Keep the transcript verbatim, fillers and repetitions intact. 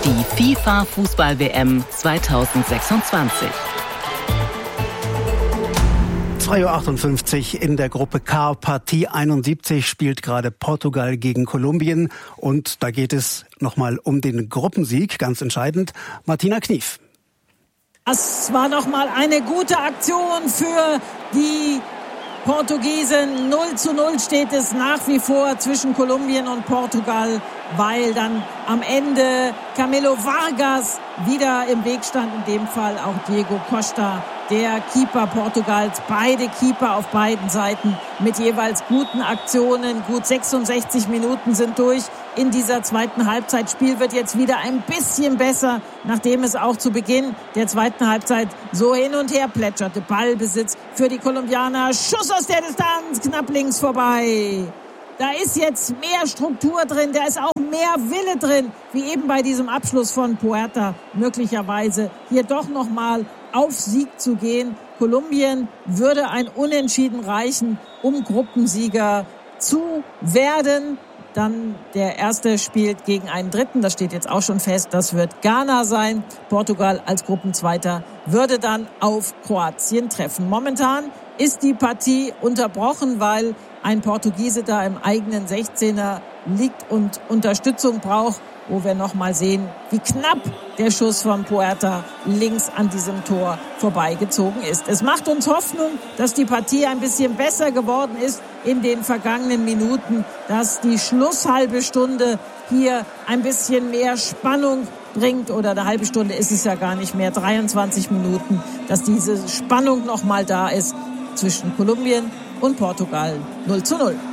die FIFA-Fußball-W M zweitausendsechsundzwanzig. zwei Uhr achtundfünfzig in der Gruppe K. Partie einundsiebzig spielt gerade Portugal gegen Kolumbien. Und da geht es nochmal um den Gruppensieg, ganz entscheidend. Martina Knief. Das war nochmal eine gute Aktion für die Portugiesen. null zu null steht es nach wie vor zwischen Kolumbien und Portugal, weil dann am Ende Camilo Vargas wieder im Weg stand, in dem Fall auch Diego Costa, der Keeper Portugals. Beide Keeper auf beiden Seiten mit jeweils guten Aktionen. Gut sechsundsechzig Minuten sind durch in dieser zweiten Halbzeit. Spiel wird jetzt wieder ein bisschen besser, nachdem es auch zu Beginn der zweiten Halbzeit so hin und her plätscherte. Ballbesitz für die Kolumbianer. Schuss aus der Distanz, knapp links vorbei. Da ist jetzt mehr Struktur drin, da ist auch mehr Wille drin, wie eben bei diesem Abschluss von Puerta. Möglicherweise hier doch nochmal auf Sieg zu gehen. Kolumbien würde ein Unentschieden reichen, um Gruppensieger zu werden. Dann der erste spielt gegen einen Dritten, das steht jetzt auch schon fest, das wird Ghana sein. Portugal als Gruppenzweiter würde dann auf Kroatien treffen. Momentan ist die Partie unterbrochen, weil ein Portugiese da im eigenen sechzehner liegt und Unterstützung braucht, wo wir nochmal sehen, wie knapp der Schuss von Puerta links an diesem Tor vorbeigezogen ist. Es macht uns Hoffnung, dass die Partie ein bisschen besser geworden ist in den vergangenen Minuten, dass die Schlusshalbe Stunde hier ein bisschen mehr Spannung bringt, oder eine halbe Stunde ist es ja gar nicht mehr, dreiundzwanzig Minuten, dass diese Spannung nochmal da ist zwischen Kolumbien und Portugal. null zu null.